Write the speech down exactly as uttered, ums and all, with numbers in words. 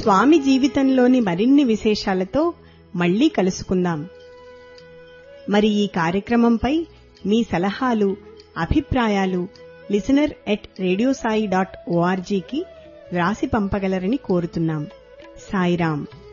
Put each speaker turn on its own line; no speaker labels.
స్వామి జీవితంలోని మరిన్ని విశేషాలతో మళ్లీ కలుసుకుందాం. మరి ఈ కార్యక్రమంపై మీ సలహాలు, అభిప్రాయాలు లిసనర్ ఎట్ రేడియోసాయి డాట్ ఓఆర్జీకి రాసి పంపగలరని కోరుతున్నాం. సాయిరాం.